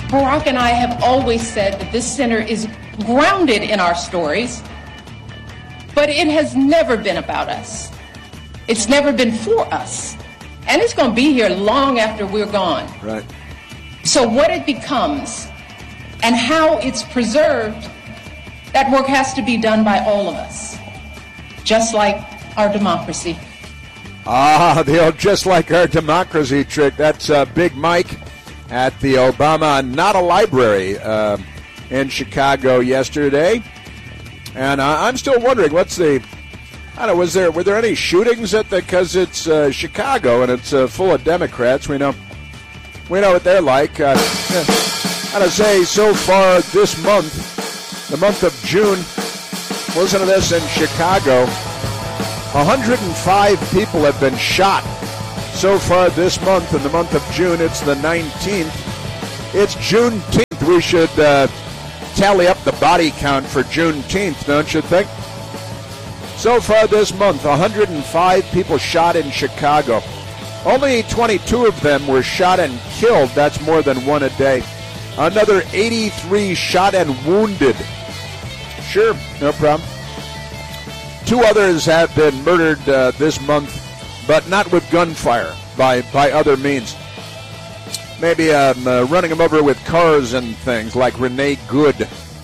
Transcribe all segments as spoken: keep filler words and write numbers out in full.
Barack and I have always said that this center is grounded in our stories, but it has never been about us. It's never been for us. And it's going to be here long after we're gone. Right. So what it becomes and how it's preserved, that work has to be done by all of us, just like our democracy. Ah, the old just like our democracy trick. That's uh, Big Mike at the Obama Not a Library uh, in Chicago yesterday. And uh, I'm still wondering, what's the, I don't know, was there, were there any shootings at the, because it's uh, Chicago and it's uh, full of Democrats. We know, we know what they're like. Uh, I gotta say, so far this month, the month of June, listen to this, in Chicago, one hundred five people have been shot so far this month. In the month of June, it's the nineteenth. It's Juneteenth. We should uh, tally up the body count for Juneteenth, don't you think? So far this month, one hundred five people shot in Chicago. Only twenty-two of them were shot and killed. That's more than one a day. Another eighty-three shot and wounded. Sure, no problem. Two others have been murdered uh, this month, but not with gunfire, by, by other means. Maybe um, uh, running them over with cars and things, like Renee Good,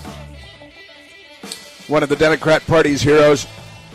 one of the Democrat Party's heroes.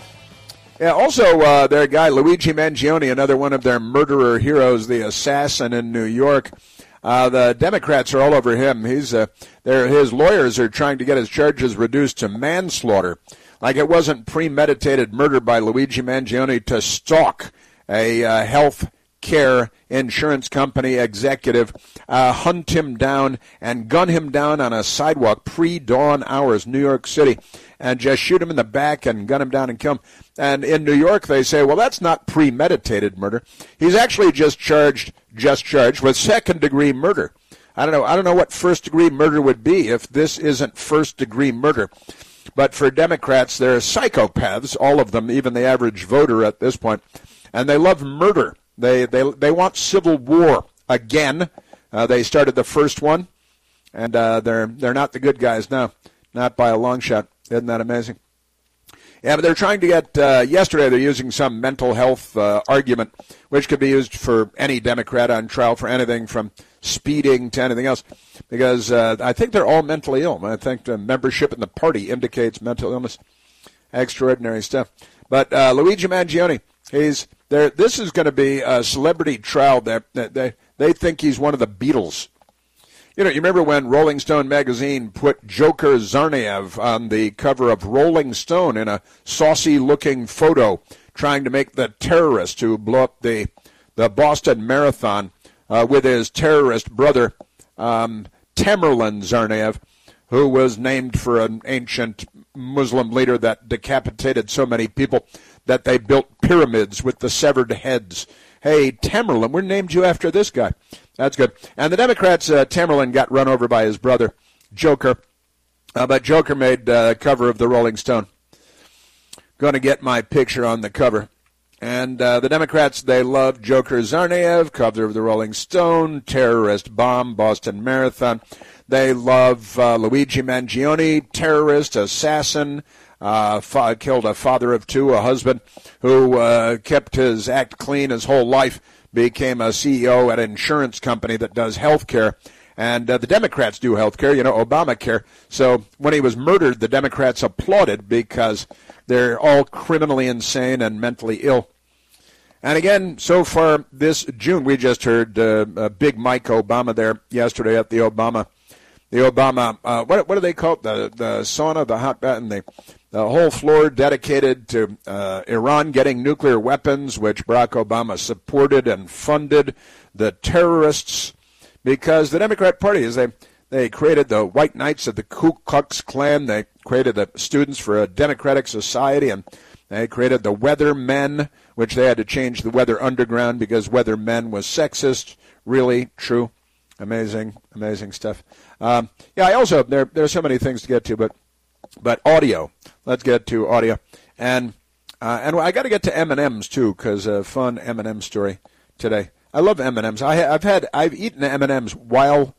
Yeah, also uh, their guy, Luigi Mangione, another one of their murderer heroes, the assassin in New York. Uh, the Democrats are all over him. He's uh, his lawyers are trying to get his charges reduced to manslaughter. Like it wasn't premeditated murder by Luigi Mangione to stalk a uh, health care insurance company executive, uh, hunt him down and gun him down on a sidewalk pre-dawn hours, New York City, and just shoot him in the back and gun him down and kill him. And in New York, they say, well, that's not premeditated murder. He's actually just charged, just charged with second-degree murder. I don't know. I don't know what first-degree murder would be if this isn't first-degree murder. But for Democrats, they're psychopaths, all of them, even the average voter at this point, and they love murder. They they they want civil war again. Uh, they started the first one, and uh, they're they're not the good guys now, not by a long shot. Isn't that amazing? Yeah, but they're trying to get, uh, yesterday they're using some mental health uh, argument, which could be used for any Democrat on trial for anything from speeding to anything else, because uh, I think they're all mentally ill. I think the membership in the party indicates mental illness. Extraordinary stuff. But uh, Luigi Mangione, he's there. This is going to be a celebrity trial. That they, they they think he's one of the Beatles. You know, you remember when Rolling Stone magazine put Joker Zarnaev on the cover of Rolling Stone in a saucy-looking photo, trying to make the terrorist who blew up the the Boston Marathon uh, with his terrorist brother, um, Tamerlan Zarnaev, who was named for an ancient Muslim leader that decapitated so many people that they built pyramids with the severed heads. Hey, Tamerlan, we named you after this guy. That's good. And the Democrats, uh, Tamerlan got run over by his brother, Joker. Uh, but Joker made uh, cover of the Rolling Stone. Going to get my picture on the cover. And uh, the Democrats, they love Joker Zarnaev, cover of the Rolling Stone, terrorist bomb, Boston Marathon. They love uh, Luigi Mangione, terrorist, assassin, uh, fa- killed a father of two, a husband who uh, kept his act clean his whole life, became a C E O at an insurance company that does health care. And uh, the Democrats do health care, you know, Obamacare. So when he was murdered, the Democrats applauded because they're all criminally insane and mentally ill. And again, so far this June, we just heard uh, uh, Big Mike Obama there yesterday at the Obama, the Obama, uh, what what do they call it? The the sauna, the hot bath, and the, the whole floor dedicated to uh, Iran getting nuclear weapons, which Barack Obama supported and funded, the terrorists, because the Democrat Party is they they created the White Knights of the Ku Klux Klan, they created the Students for a Democratic Society, and they created the Weather Men, which they had to change the Weather Underground because Weather Men was sexist. Really true. Amazing, amazing stuff. Um, yeah, I also, there there are so many things to get to, but but audio. Let's get to audio. And uh, and I got to get to M and M's, too, because a fun M and M story today. I love M and M's. I, I've had, I've eaten M and M's while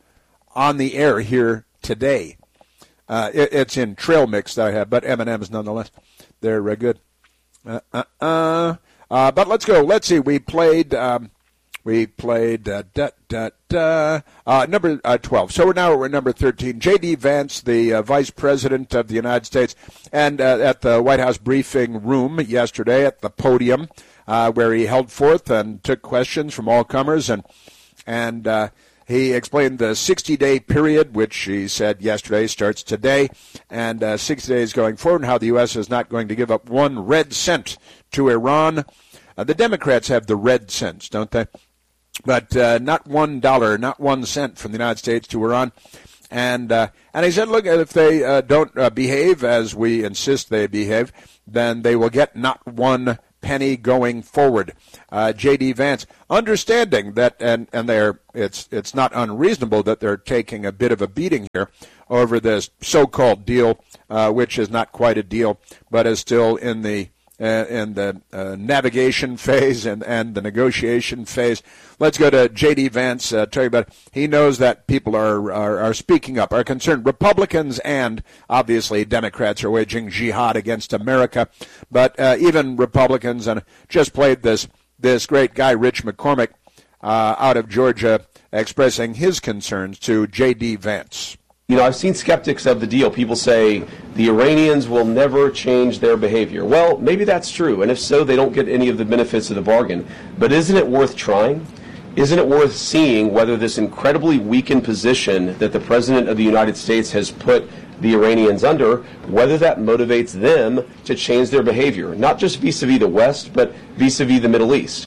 on the air here today. Uh, it, it's in trail mix that I have, but M and M's nonetheless. They're uh, good. Uh, uh, uh, uh, but let's go. Let's see. We played. Um, we played uh, da, da, da, uh, number uh, twelve. So we're now we're number thirteen. J D. Vance, the uh, Vice President of the United States, and uh, at the White House briefing room yesterday at the podium, uh, where he held forth and took questions from all comers, and and. Uh, He explained the sixty-day period, which he said yesterday starts today, and uh, sixty days going forward, and how the U S is not going to give up one red cent to Iran. Uh, the Democrats have the red cents, don't they? But uh, not one dollar, not one cent from the United States to Iran. And uh, and he said, look, if they uh, don't uh, behave as we insist they behave, then they will get not one penny going forward. Uh, J D. Vance, understanding that, and, and they're, it's it's not unreasonable that they're taking a bit of a beating here over this so-called deal, uh, which is not quite a deal, but is still in the uh, in the uh, navigation phase and, and the negotiation phase. Let's go to J D. Vance. Uh, tell you about it. He knows that people are, are are speaking up, are concerned. Republicans and obviously Democrats are waging jihad against America, but uh, even Republicans, and just played this this great guy Rich McCormick uh, out of Georgia expressing his concerns to J D. Vance. You know, I've seen skeptics of the deal. People say the Iranians will never change their behavior. Well, maybe that's true, and if so, they don't get any of the benefits of the bargain. But isn't it worth trying? Isn't it worth seeing whether this incredibly weakened position that the President of the United States has put the Iranians under, whether that motivates them to change their behavior, not just vis-a-vis the West, but vis-a-vis the Middle East?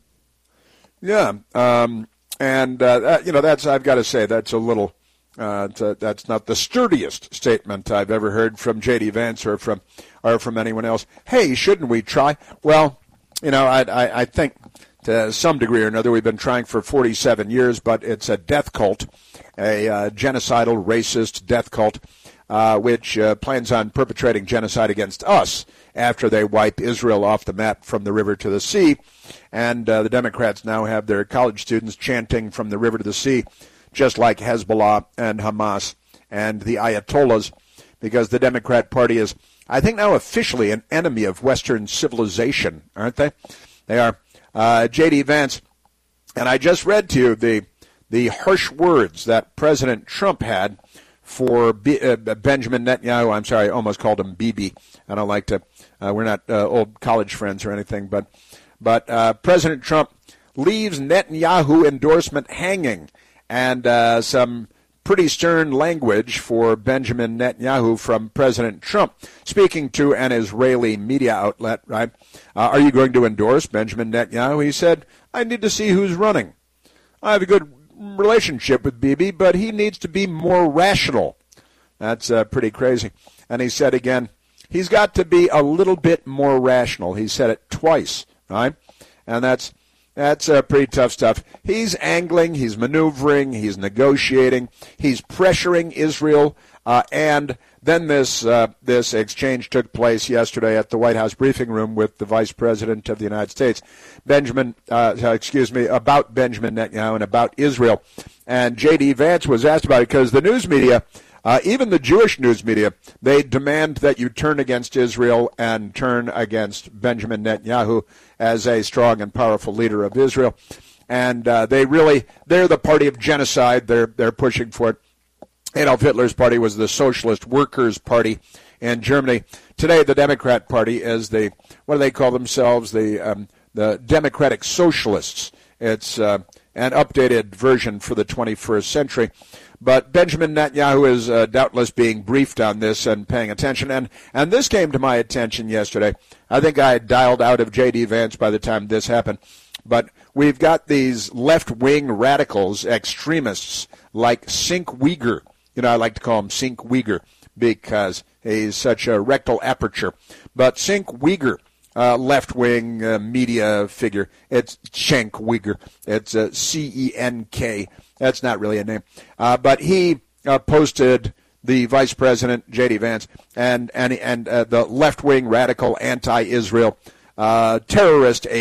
Yeah, um, and, uh, you know, that's, I've got to say, that's a little... Uh, a, that's not the sturdiest statement I've ever heard from J D. Vance or from or from anyone else. Hey, shouldn't we try? Well, you know, I, I, I think to some degree or another we've been trying for forty-seven years, but it's a death cult, a uh, genocidal, racist death cult, uh, which uh, plans on perpetrating genocide against us after they wipe Israel off the map from the river to the sea. And uh, the Democrats now have their college students chanting from the river to the sea, just like Hezbollah and Hamas and the Ayatollahs, because the Democrat Party is, I think, now officially an enemy of Western civilization, aren't they? They are. Uh, J D. Vance, and I just read to you the the harsh words that President Trump had for B, uh, Benjamin Netanyahu. I'm sorry, I almost called him Bibi. I don't like to, uh, we're not uh, old college friends or anything, but, but uh, President Trump leaves Netanyahu endorsement hanging. And uh, some pretty stern language for Benjamin Netanyahu from President Trump, speaking to an Israeli media outlet, right? Uh, are you going to endorse Benjamin Netanyahu? He said, I need to see who's running. I have a good relationship with Bibi, but he needs to be more rational. That's uh, pretty crazy. And he said again, he's got to be a little bit more rational. He said it twice, right? And that's... That's uh, pretty tough stuff. He's angling, he's maneuvering, he's negotiating, he's pressuring Israel, uh, and then this uh, this exchange took place yesterday at the White House briefing room with the Vice President of the United States, Benjamin, uh, excuse me, about Benjamin Netanyahu and about Israel. And J D. Vance was asked about it because the news media, Uh, even the Jewish news media, they demand that you turn against Israel and turn against Benjamin Netanyahu as a strong and powerful leader of Israel. And uh, they really, they're the party of genocide. They're they're pushing for it. Adolf Hitler's party was the Socialist Workers' Party in Germany. Today, the Democrat Party is the, what do they call themselves? The um, the Democratic Socialists. It's uh, an updated version for the twenty-first century. But Benjamin Netanyahu is uh, doubtless being briefed on this and paying attention. And, and this came to my attention yesterday. I think I had dialed out of J D. Vance by the time this happened. But we've got these left-wing radicals, extremists, like Sink Uyghur. You know, I like to call him Sink Uyghur because he's such a rectal aperture. But Sink Uyghur, uh, left-wing uh, media figure, it's Cenk Uyghur. It's uh, C E N K. That's not really a name. Uh, but he uh, posted the Vice President, J D. Vance, and and, and uh, the left-wing radical anti-Israel uh, terrorist aide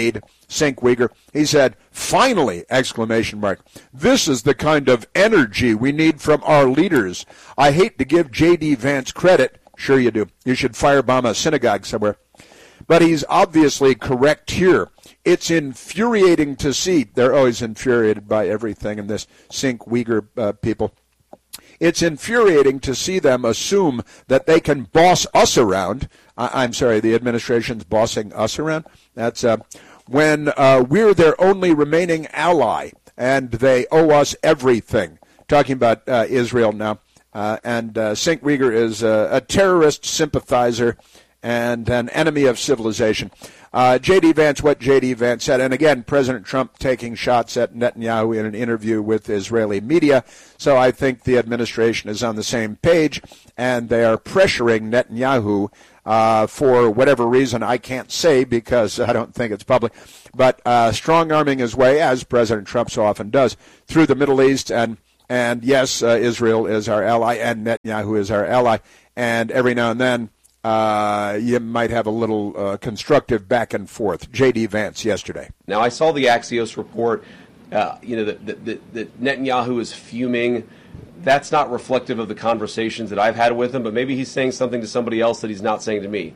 Cenk Uygur. He said, finally, exclamation mark. This is the kind of energy we need from our leaders. I hate to give J D. Vance credit. Sure you do. You should firebomb a synagogue somewhere. But he's obviously correct here. It's infuriating to see. They're always infuriated by everything in this Cenk Uygur uh, people. It's infuriating to see them assume that they can boss us around. I- I'm sorry, the administration's bossing us around. That's uh, when uh, we're their only remaining ally, and they owe us everything. Talking about uh, Israel now. Uh, and uh, Cenk Uygur is uh, a terrorist sympathizer and an enemy of civilization. Uh, J D. Vance, what J D. Vance said, and again, President Trump taking shots at Netanyahu in an interview with Israeli media. So I think the administration is on the same page, and they are pressuring Netanyahu uh, for whatever reason I can't say because I don't think it's public, but uh, strong-arming his way, as President Trump so often does, through the Middle East. And, and yes, uh, Israel is our ally, and Netanyahu is our ally, and every now and then, Uh, you might have a little uh, constructive back and forth. J D. Vance yesterday. Now, I saw the Axios report, uh, you know, that, that, that, that Netanyahu is fuming. That's not reflective of the conversations that I've had with him, but maybe he's saying something to somebody else that he's not saying to me.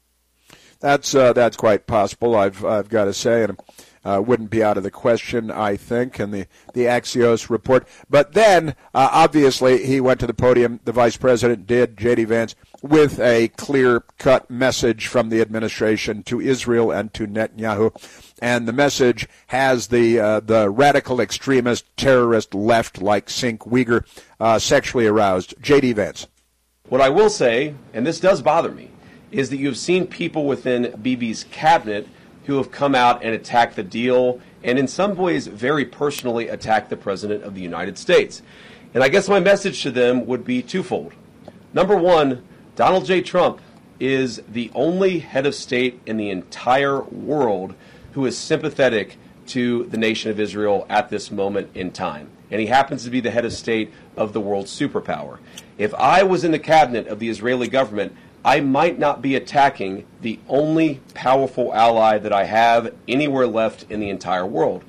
That's uh, that's quite possible, I've I've got to say, and uh, wouldn't be out of the question, I think, in the, the Axios report. But then, uh, obviously, he went to the podium, the vice president did, J D. Vance, with a clear-cut message from the administration to Israel and to Netanyahu. And the message has the uh, the radical extremist terrorist left like Cenk Uygur uh, sexually aroused. J D. Vance. What I will say, and this does bother me, is that you've seen people within Bibi's cabinet who have come out and attacked the deal and in some ways very personally attacked the President of the United States. And I guess my message to them would be twofold. Number one, Donald J. Trump is the only head of state in the entire world who is sympathetic to the nation of Israel at this moment in time. And he happens to be the head of state of the world's superpower. If I was in the cabinet of the Israeli government, I might not be attacking the only powerful ally that I have anywhere left in the entire world.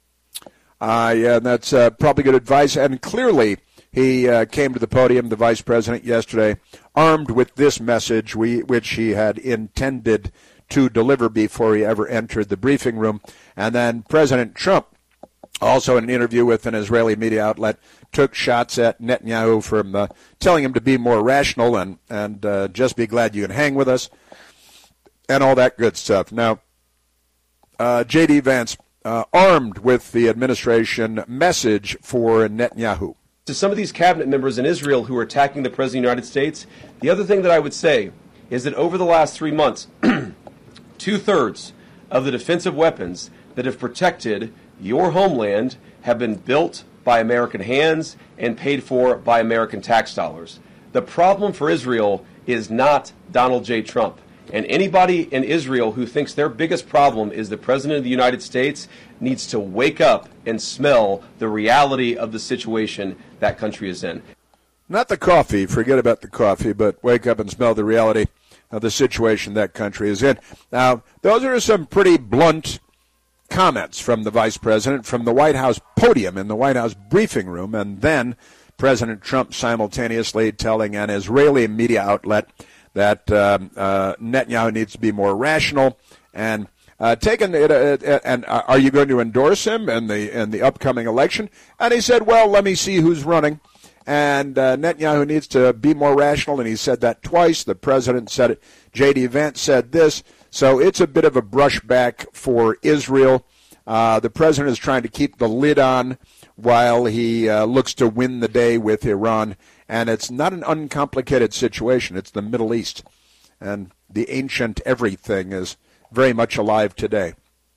Uh, yeah, that's uh, probably good advice. And clearly, he uh, came to the podium, the vice president, yesterday, armed with this message, we, which he had intended to deliver before he ever entered the briefing room. And then President Trump, also in an interview with an Israeli media outlet, took shots at Netanyahu from uh, telling him to be more rational and, and uh, just be glad you can hang with us and all that good stuff. Now, uh, J D. Vance, uh, armed with the administration message for Netanyahu. To some of these cabinet members in Israel who are attacking the President of the United States, the other thing that I would say is that over the last three months, two-thirds of the defensive weapons that have protected your homeland have been built by American hands and paid for by American tax dollars. The problem for Israel is not Donald J. Trump. And anybody in Israel who thinks their biggest problem is the President of the United States needs to wake up and smell the reality of the situation that country is in. Not the coffee, forget about the coffee, but wake up and smell the reality of the situation that country is in. Now, those are some pretty blunt comments from the vice president from the White House podium in the White House briefing room, and then President Trump simultaneously telling an Israeli media outlet that um, uh, Netanyahu needs to be more rational and uh, taken it. Uh, and uh, are you going to endorse him in the in the upcoming election? And he said, "Well, let me see who's running." And uh, Netanyahu needs to be more rational, and he said that twice. The president said it. J D. Vance said this. So it's a bit of a brushback for Israel. Uh, the president is trying to keep the lid on while he uh, looks to win the day with Iran. And it's not an uncomplicated situation. It's the Middle East. And the ancient everything is very much alive today.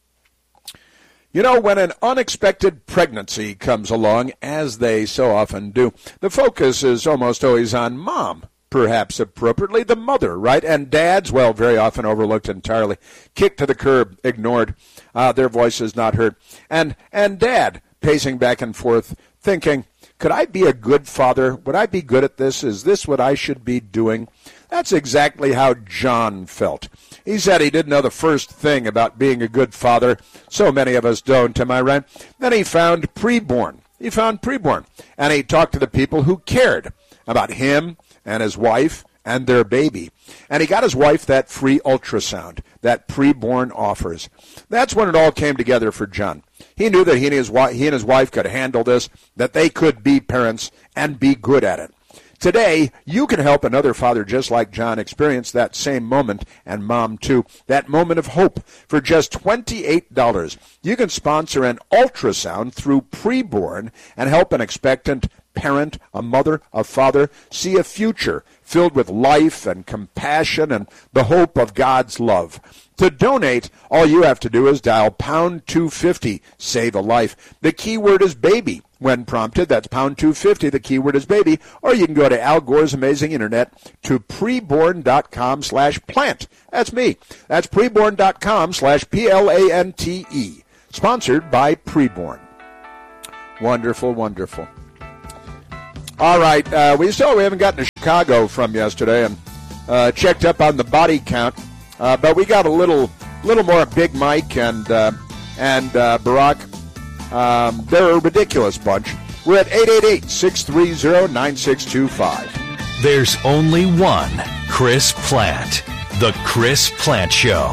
You know, when an unexpected pregnancy comes along, as they so often do, the focus is almost always on mom. Perhaps appropriately, the mother, right? And dads, well, very often overlooked entirely, kicked to the curb, ignored, uh, their voices not heard. And and dad, pacing back and forth, thinking, could I be a good father? Would I be good at this? Is this what I should be doing? That's exactly how John felt. He said he didn't know the first thing about being a good father. So many of us don't, am I right? Then he found Preborn. He found Preborn, and he talked to the people who cared about him and his wife and their baby. And he got his wife that free ultrasound that Preborn offers. That's when it all came together for John. He knew that he and his wife, he and his wife could handle this, that they could be parents and be good at it. Today, you can help another father just like John experience that same moment, and mom too, that moment of hope. For just twenty-eight dollars, you can sponsor an ultrasound through Preborn and help an expectant parent, a mother, a father see a future filled with life and compassion and the hope of God's love. To donate, all you have to do is dial pound two fifty, save a life. The keyword is baby. When prompted, that's pound two fifty, the keyword is baby, or you can go to Al Gore's Amazing Internet to preborn.com slash plant. That's me. That's preborn.com slash P L A N T E. Sponsored by Preborn. Wonderful, wonderful. All right, uh, we still we haven't gotten to Chicago from yesterday and uh, checked up on the body count, uh, but we got a little little more Big Mike and, uh, and uh, Barack. Um, they're a ridiculous bunch. We're at eight eight eight, six three zero, nine six two five. There's only one Chris Plante. The Chris Plante Show.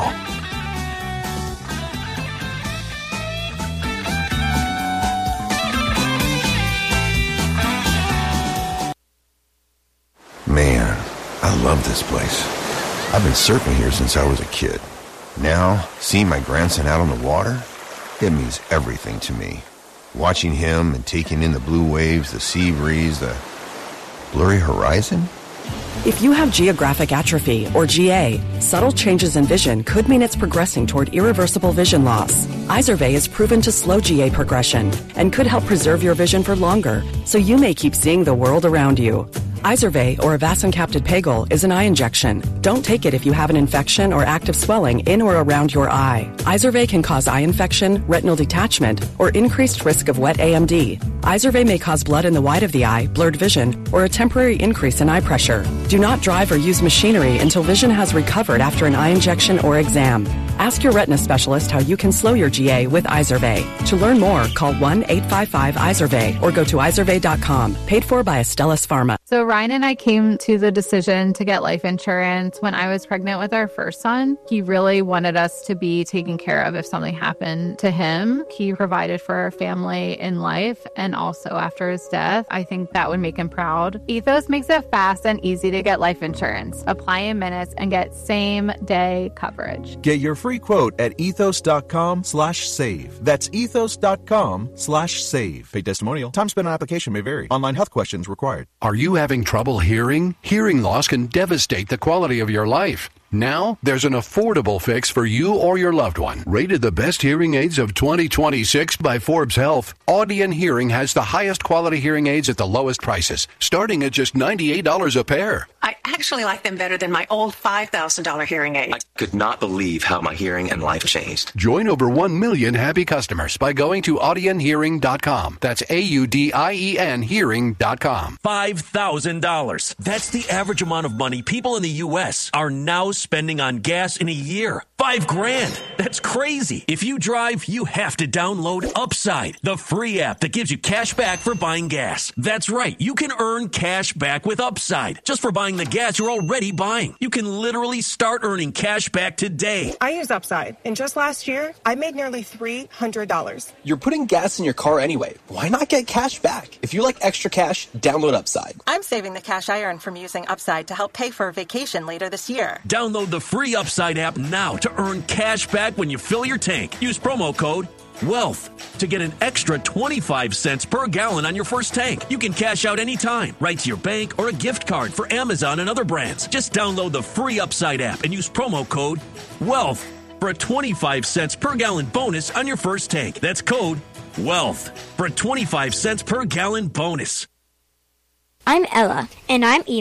Man, I love this place. I've been surfing here since I was a kid. Now, seeing my grandson out on the water, it means everything to me. Watching him and taking in the blue waves, the sea breeze, the blurry horizon. If you have geographic atrophy, or G A, subtle changes in vision could mean it's progressing toward irreversible vision loss. Izervay is proven to slow G A progression and could help preserve your vision for longer, so you may keep seeing the world around you. Izervay, or avacincaptad pegol, is an eye injection. Don't take it if you have an infection or active swelling in or around your eye. Izervay can cause eye infection, retinal detachment, or increased risk of wet A M D. Izervay may cause blood in the white of the eye, blurred vision, or a temporary increase in eye pressure. Do not drive or use machinery until vision has recovered after an eye injection or exam. Ask your retina specialist how you can slow your G A with Izervay. To learn more, call one eight five five Izervay or go to izervay dot com. Paid for by Astellas Pharma. So Ryan and I came to the decision to get life insurance when I was pregnant with our first son. He really wanted us to be taken care of if something happened to him. He provided for our family in life and also after his death. I think that would make him proud. Ethos makes it fast and easy to get life insurance. Apply in minutes and get same-day coverage. Get your free quote at ethos.com slash save. That's ethos.com slash save. Paid testimonial. Time spent on application may vary. Online health questions required. Are you having trouble hearing? Hearing loss can devastate the quality of your life. Now, there's an affordable fix for you or your loved one. Rated the best hearing aids of twenty twenty-six by Forbes Health, Audion Hearing has the highest quality hearing aids at the lowest prices, starting at just ninety-eight dollars a pair. I actually like them better than my old five thousand dollars hearing aid. I could not believe how my hearing and life changed. Join over one million happy customers by going to audion hearing dot com. That's A U D I E N hearing dot com. five thousand dollars. That's the average amount of money people in the U S are now spending on gas in a year. Five grand. That's crazy. If you drive, you have to download Upside, the free app that gives you cash back for buying gas. That's right. You can earn cash back with Upside just for buying the gas you're already buying. You can literally start earning cash back today. I use Upside, and just last year, I made nearly three hundred dollars. You're putting gas in your car anyway. Why not get cash back? If you like extra cash, download Upside. I'm saving the cash I earn from using Upside to help pay for a vacation later this year. Download the free Upside app now to earn cash back when you fill your tank. Use promo code WEALTH to get an extra twenty-five cents per gallon on your first tank. You can cash out anytime, right to your bank or a gift card for Amazon and other brands. Just download the free Upside app and use promo code WEALTH for a twenty-five cents per gallon bonus on your first tank. That's code WEALTH for a twenty-five cents per gallon bonus. I'm Ella. And I'm Eva.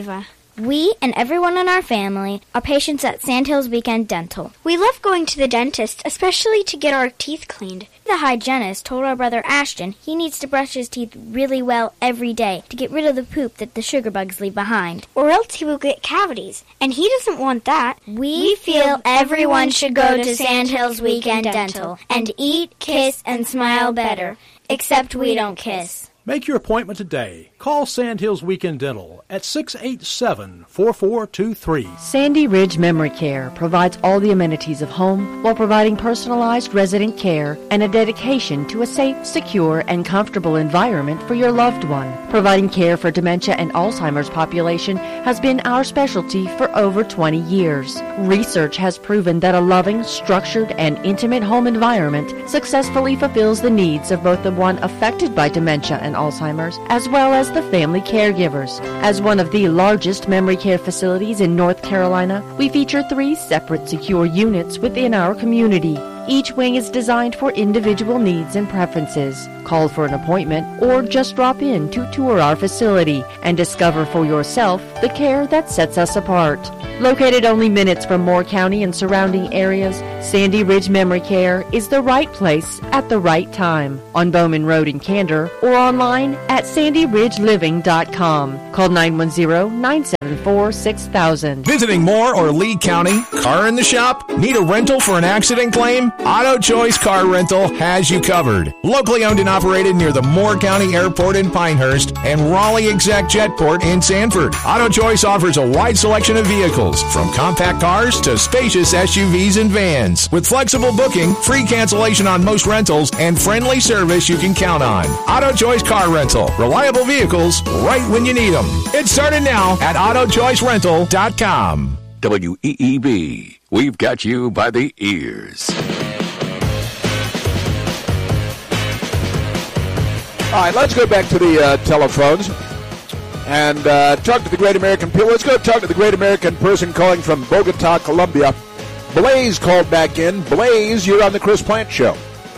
We and everyone in our family are patients at Sandhills Weekend Dental. We love going to the dentist, especially to get our teeth cleaned. The hygienist told our brother Ashton he needs to brush his teeth really well every day to get rid of the poop that the sugar bugs leave behind, or else he will get cavities, and he doesn't want that. We, we feel everyone should go to Sandhills Weekend Dental and eat, kiss, and smile better, except we don't kiss. Make your appointment today. Call Sandhills Weekend Dental at six eight seven, four four two three. Sandy Ridge Memory Care provides all the amenities of home while providing personalized resident care and a dedication to a safe, secure, and comfortable environment for your loved one. Providing care for dementia and Alzheimer's population has been our specialty for over twenty years. Research has proven that a loving, structured, and intimate home environment successfully fulfills the needs of both the one affected by dementia and Alzheimer's, as well as the family caregivers. As one of the largest memory care facilities in North Carolina, we feature three separate secure units within our community. Each wing is designed for individual needs and preferences. Call for an appointment or just drop in to tour our facility and discover for yourself the care that sets us apart. Located only minutes from Moore County and surrounding areas, Sandy Ridge Memory Care is the right place at the right time. On Bowman Road in Candor or online at sandy ridge living dot com. Call nine one zero, nine seven four, six thousand. Visiting Moore or Lee County? Car in the shop? Need a rental for an accident claim? Auto Choice Car Rental has you covered. Locally owned and operated near the Moore County Airport in Pinehurst and Raleigh Exec Jetport in Sanford. Auto Choice offers a wide selection of vehicles, from compact cars to spacious S U Vs and vans. With flexible booking, free cancellation on most rentals, and friendly service you can count on. Auto Choice Car Rental. Reliable vehicles right when you need them. It started now at auto choice rental dot com. W E E B. We've got you by the ears. All right, let's go back to the uh, telephones and uh, talk to the Great American people. Let's go talk to the Great American person calling from Bogota, Colombia. Blaze called back in. Blaze, you're on the Chris Plant Show.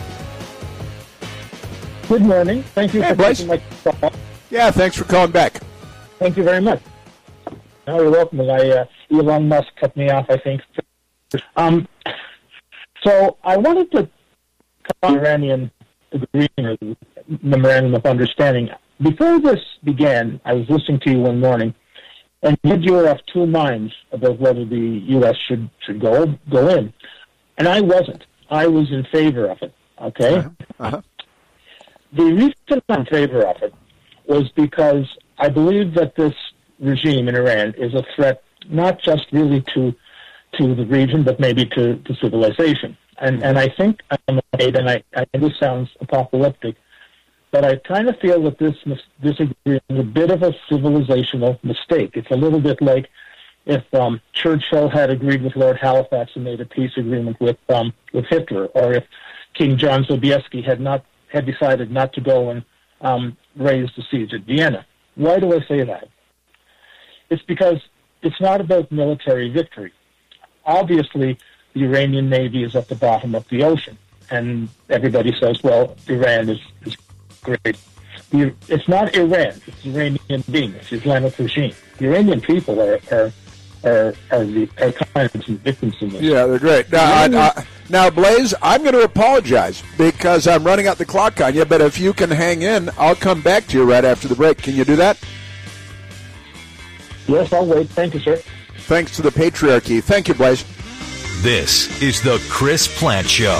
Good morning. Thank you hey, for Blaze. taking my call. Yeah, thanks for calling back. Thank you very much. No, you're welcome. I, uh, Elon Musk cut me off, I think. Um, so I wanted to come on Iranian agreement, or memorandum of understanding. Before this began, I was listening to you one morning, and you were of two minds about whether the U S should, should go go in. And I wasn't. I was in favor of it, okay? Uh-huh. Uh-huh. The reason I'm in favor of it was because I believe that this regime in Iran is a threat not just really to to the region, but maybe to, to civilization. And and I think I'm afraid, and I, I know this sounds apocalyptic, but I kind of feel that this this agreement is a bit of a civilizational mistake. It's a little bit like if um, Churchill had agreed with Lord Halifax and made a peace agreement with um, with Hitler, or if King John Sobieski had not had decided not to go and um, raise the siege at Vienna. Why do I say that? It's because it's not about military victory. Obviously, the Iranian Navy is at the bottom of the ocean, and everybody says, well, Iran is, is great. The, it's not Iran, it's the Iranian being, it's the Islamic regime. The Iranian people are are are, are, the, are kind of some victims in this. Yeah, they're great. Now, I, I, now, Blaze, I'm going to apologize because I'm running out the clock on you, but if you can hang in, I'll come back to you right after the break. Can you do that? Yes, I'll wait. Thank you, sir. Thanks to the patriarchy. Thank you, Blaze. This is the Chris Plant Show.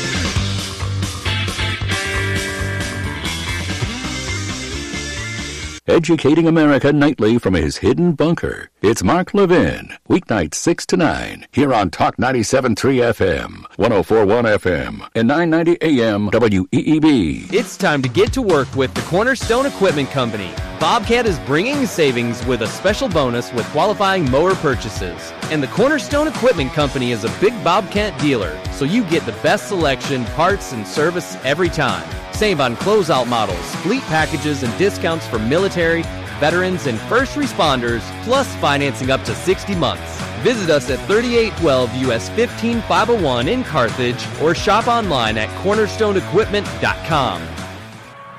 Educating America nightly from his hidden bunker. It's Mark Levin, weeknights six to nine, here on Talk ninety-seven point three F M, one oh four point one F M, and nine ninety A M W E E B. It's time to get to work with the Cornerstone Equipment Company. Bobcat is bringing savings with a special bonus with qualifying mower purchases. And the Cornerstone Equipment Company is a big Bobcat dealer, so you get the best selection, parts, and service every time. Save on closeout models, fleet packages, and discounts for military, veterans, and first responders, plus financing up to sixty months. Visit us at thirty-eight twelve U S fifteen five oh one in Carthage or shop online at cornerstone equipment dot com.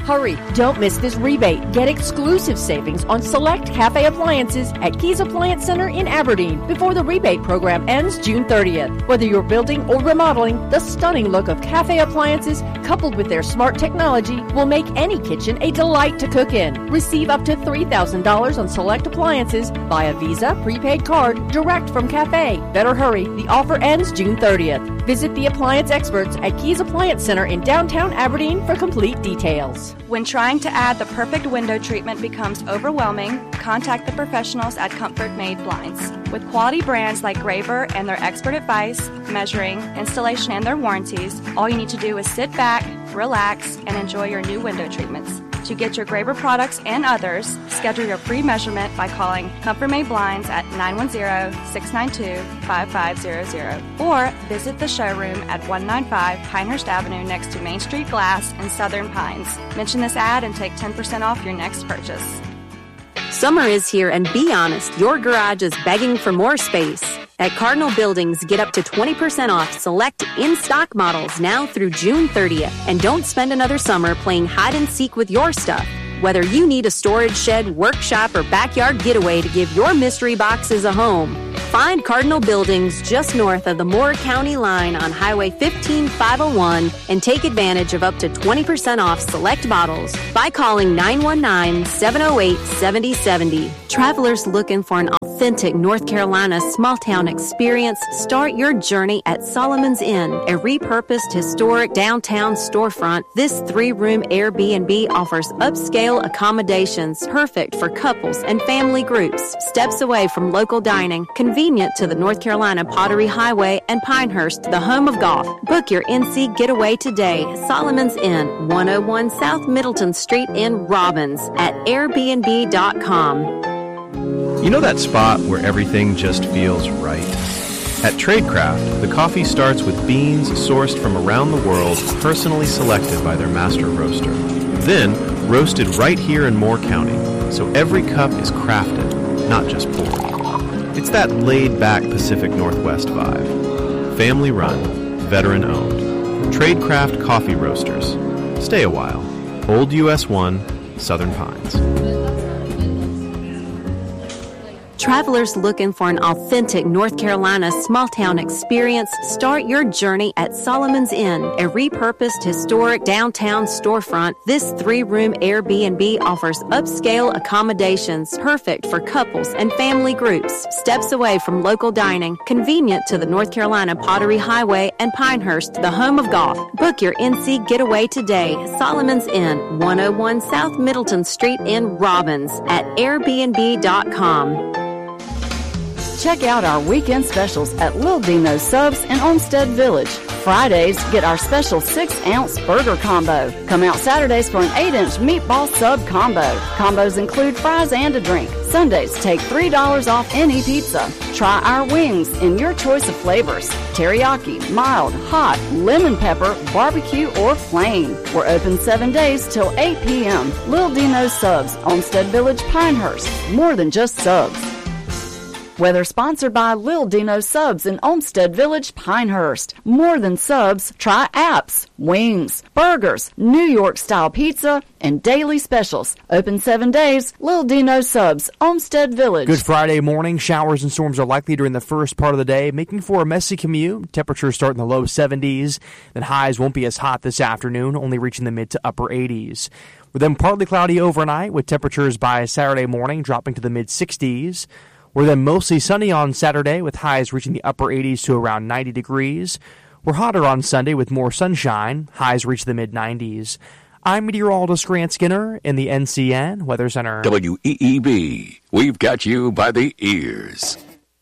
Hurry, don't miss this rebate. Get exclusive savings on select cafe appliances at Keys Appliance Center in Aberdeen before the rebate program ends June thirtieth. Whether you're building or remodeling, the stunning look of cafe appliances coupled with their smart technology will make any kitchen a delight to cook in. Receive up to three thousand dollars on select appliances via Visa prepaid card direct from cafe. Better hurry, the offer ends June thirtieth. Visit the appliance experts at Keys Appliance Center in downtown Aberdeen for complete details. When trying to add the perfect window treatment becomes overwhelming, contact the professionals at Comfort Made Blinds. With quality brands like Graver and their expert advice, measuring, installation, and their warranties, all you need to do is sit back, relax, and enjoy your new window treatments. To get your Graver products and others, schedule your free measurement by calling Comfort Made Blinds at nine one zero, six nine two, five five zero zero or visit the showroom at one ninety-five Pinehurst Avenue next to Main Street Glass in Southern Pines. Mention this ad and take ten percent off your next purchase. Summer is here, and be honest, your garage is begging for more space. At Cardinal Buildings, get up to twenty percent off select in-stock models now through June thirtieth. And don't spend another summer playing hide and seek with your stuff. Whether you need a storage shed, workshop, or backyard getaway to give your mystery boxes a home, find Cardinal Buildings just north of the Moore County line on Highway fifteen five oh one and take advantage of up to twenty percent off select models by calling nine one nine, seven oh eight, seven oh seven oh. Travelers looking for an authentic North Carolina small town experience, start your journey at Solomon's Inn, a repurposed historic downtown storefront. This three-room Airbnb offers upscale accommodations perfect for couples and family groups, steps away from local dining, convenient to the North Carolina Pottery Highway and Pinehurst, the home of golf. Book your N C getaway today. Solomon's Inn, one oh one South Middleton Street in Robbins at airbnb dot com. You know that spot where everything just feels right? At Tradecraft, the coffee starts with beans sourced from around the world, personally selected by their master roaster. Then, roasted right here in Moore County, so every cup is crafted, not just poured. It's that laid-back Pacific Northwest vibe. Family-run, veteran-owned. Tradecraft Coffee Roasters. Stay a while. Old U S one, Southern Pines. Travelers looking for an authentic North Carolina small town experience, start your journey at Solomon's Inn, a repurposed historic downtown storefront. This three-room Airbnb offers upscale accommodations perfect for couples and family groups, steps away from local dining, convenient to the North Carolina Pottery Highway and Pinehurst, the home of golf. Book your N C getaway today. Solomon's Inn, one oh one South Middleton Street in Robbins at airbnb dot com. Check out our weekend specials at Lil Dino's Subs in Olmsted Village. Fridays, get our special six ounce burger combo. Come out Saturdays for an eight inch meatball sub combo. Combos include fries and a drink. Sundays, take three dollars off any pizza. Try our wings in your choice of flavors. Teriyaki, mild, hot, lemon pepper, barbecue, or plain. We're open seven days till eight p.m. Lil Dino's Subs, Olmsted Village, Pinehurst. More than just subs. Whether sponsored by Lil Dino's Subs in Olmsted Village, Pinehurst. More than subs, try apps, wings, burgers, New York-style pizza, and daily specials. Open seven days, Lil Dino's Subs, Olmsted Village. Good Friday morning. Showers and storms are likely during the first part of the day, making for a messy commute. Temperatures start in the low seventies. Then highs won't be as hot this afternoon, only reaching the mid to upper eighties. With them partly cloudy overnight, with temperatures by Saturday morning dropping to the mid sixties. We're then mostly sunny on Saturday with highs reaching the upper eighties to around ninety degrees. We're hotter on Sunday with more sunshine. Highs reach the mid nineties. I'm meteorologist Grant Skinner in the N C N Weather Center. W E E B. We've got you by the ears.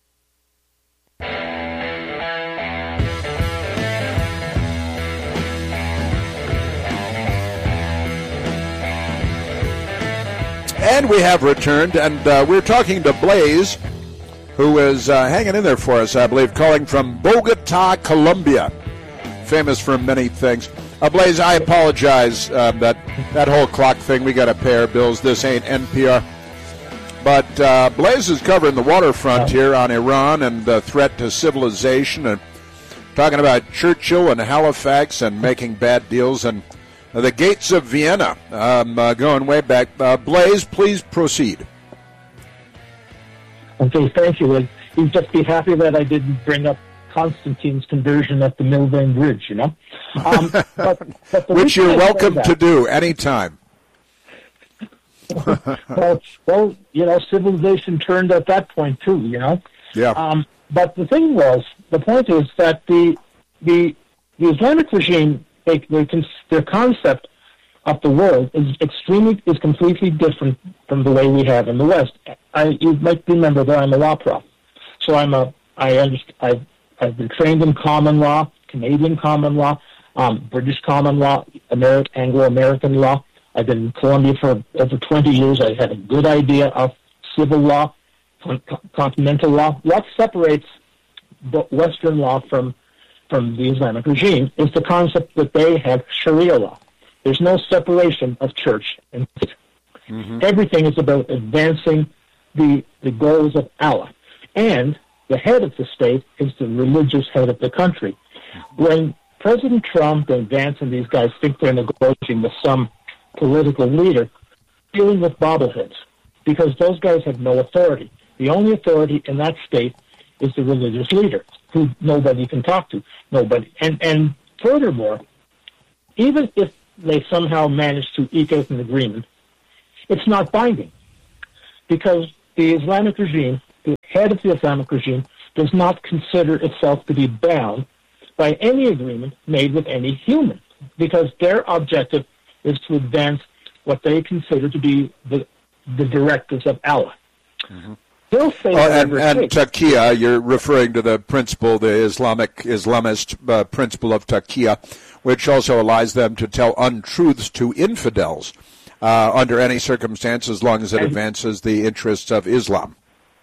And we have returned, and uh, we're talking to Blaze, who is uh, hanging in there for us, I believe, calling from Bogota, Colombia. Famous for many things. Uh, Blaze, I apologize uh, that that whole clock thing, we got to pay our bills. This ain't N P R. But uh, Blaze is covering the waterfront here on Iran and the threat to civilization, and talking about Churchill and Halifax and making bad deals. And The Gates of Vienna, um, uh, going way back. Uh, Blaze, please proceed. Okay, thank you. And you'd just be happy that I didn't bring up Constantine's conversion at the Milvain Bridge, you know? Um, but, but Which you're welcome to do anytime. well, well, you know, civilization turned at that point, too, you know? Yeah. Um, but the thing was, the point is that the the, the Islamic regime, they, they, their concept of the world is extremely, is completely different from the way we have in the West. I, you might remember that I'm a law prof. So I'm a, I understand, I've, I've been trained in common law, Canadian common law, um, British common law, Ameri- Anglo-American law. I've been in Colombia for over twenty years. I had a good idea of civil law, con- continental law. What separates Western law from from the Islamic regime is the concept that they have Sharia law. There's no separation of church and state. Mm-hmm. Everything is about advancing the the goals of Allah. And the head of the state is the religious head of the country. When President Trump and Vance and these guys think they're negotiating with some political leader, dealing with bobbleheads, because those guys have no authority. The only authority in that state is the religious leader, who nobody can talk to. Nobody. And, and furthermore, even if they somehow manage to eke out an agreement, it's not binding, because the Islamic regime, the head of the Islamic regime, does not consider itself to be bound by any agreement made with any human, because their objective is to advance what they consider to be the the directives of Allah. Mm-hmm. They'll say oh, and, and taqiyya, you're referring to the principle, the Islamic Islamist uh, principle of taqiyya, which also allows them to tell untruths to infidels uh, under any circumstance, as long as it and, advances the interests of Islam.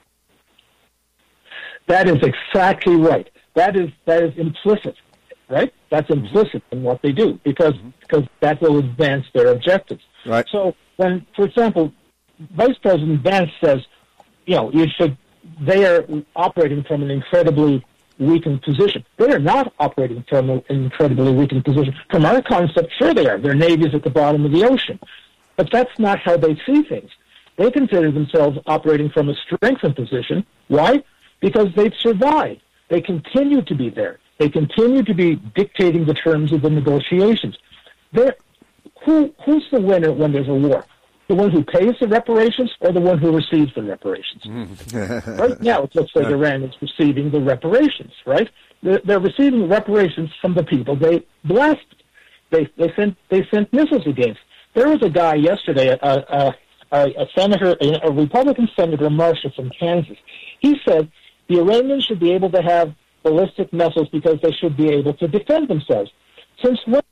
That is exactly right. That is that is implicit, right? That's implicit in what they do, because mm-hmm. because that will advance their objectives. Right. So when, for example, Vice President Vance says, you know, you should, they are operating from an incredibly weakened position. They are not operating from an incredibly weakened position. From our concept, sure they are. Their navy's at the bottom of the ocean. But that's not how they see things. They consider themselves operating from a strengthened position. Why? Because they've survived. They continue to be there. They continue to be dictating the terms of the negotiations. They're, who, who's the winner when there's a war? The one who pays the reparations or the one who receives the reparations? Right now, it looks like Iran is receiving the reparations, right? They're, they're receiving reparations from the people they blasted. They, they, sent, they sent missiles against. There was a guy yesterday, a, a, a, a senator, a Republican Senator Marshall from Kansas. He said the Iranians should be able to have ballistic missiles because they should be able to defend themselves. Since when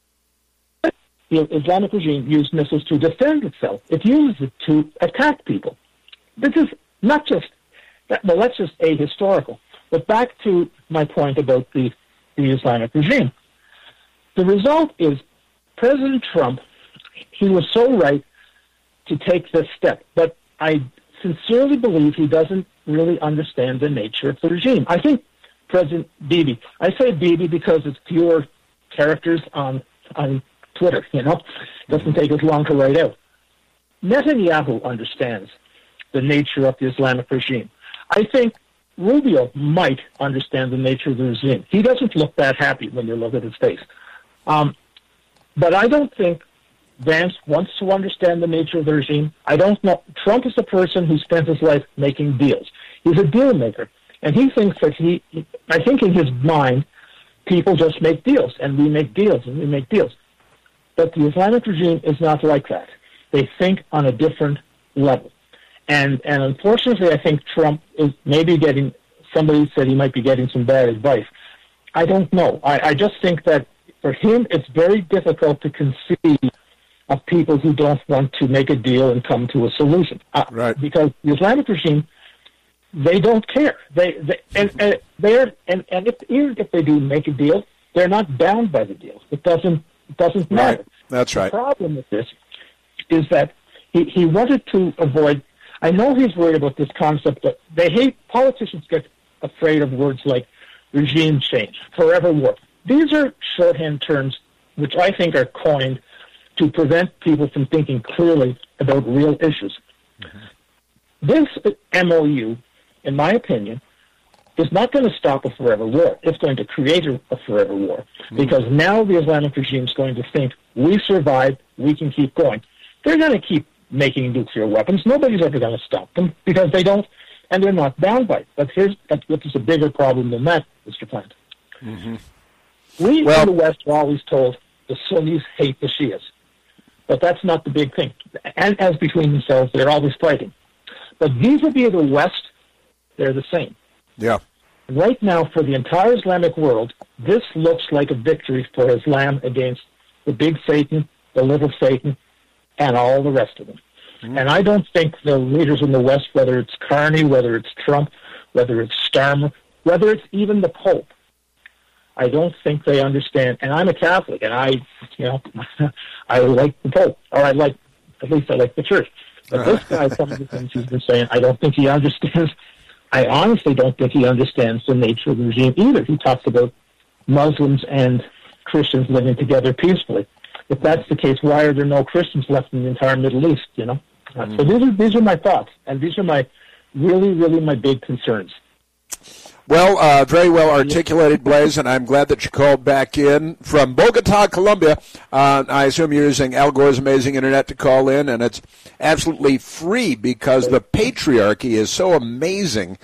the Islamic regime used missiles to defend itself? It used it to attack people. This is not just, well, that's just ahistorical. But back to my point about the, the Islamic regime. The result is President Trump, he was so right to take this step, but I sincerely believe he doesn't really understand the nature of the regime. I think President Bibi, I say Bibi because it's fewer characters on on Twitter, you know, it doesn't take as long to write out. Netanyahu understands the nature of the Islamic regime. I think Rubio might understand the nature of the regime. He doesn't look that happy when you look at his face. Um, but I don't think Vance wants to understand the nature of the regime. I don't know. Trump is a person who spent his life making deals. He's a deal maker. And he thinks that he, I think in his mind, people just make deals, and we make deals, and we make deals. But the Islamic regime is not like that. They think on a different level. And and unfortunately, I think Trump is maybe getting, somebody said he might be getting some bad advice. I don't know. I, I just think that for him, it's very difficult to conceive of people who don't want to make a deal and come to a solution. Uh, right. Because the Islamic regime, they don't care. They, they and, and they're and, and if even if they do make a deal, they're not bound by the deal. It doesn't it doesn't matter. Right. That's right. The problem with this is that he, he wanted to avoid. I know he's worried about this concept that they hate. Politicians get afraid of words like regime change, forever war. These are shorthand terms which I think are coined to prevent people from thinking clearly about real issues. Mm-hmm. This M O U, in my opinion, is not going to stop a forever war. It's going to create a, a forever war. Mm-hmm. Because now the Islamic regime is going to think, we survived, we can keep going. They're going to keep making nuclear weapons. Nobody's ever going to stop them because they don't, and they're not bound by it. But here's what is a bigger problem than that, Mister Plant. Mm-hmm. We well, in the West are always told the Sunnis hate the Shias. But that's not the big thing. And as between themselves, they're always fighting. But vis-a-vis the West, they're the same. Yeah. Right now, for the entire Islamic world, this looks like a victory for Islam against the big Satan, the little Satan, and all the rest of them. Mm-hmm. And I don't think the leaders in the West, whether it's Carney, whether it's Trump, whether it's Starmer, whether it's even the Pope, I don't think they understand. And I'm a Catholic, and I, you know, I like the Pope, or I like, at least I like the Church. But this guy, some of the things he's been saying, I don't think he understands. I honestly don't think he understands the nature of the regime either. He talks about Muslims and Christians living together peacefully. If that's the case, why are there no Christians left in the entire Middle East, you know? Mm. So these are, these are my thoughts, and these are my, really, really my big concerns. Well, uh, very well articulated, Blaze, and I'm glad that you called back in from Bogota, Colombia. Uh, I assume you're using Al Gore's amazing internet to call in, and it's absolutely free because the patriarchy is so amazing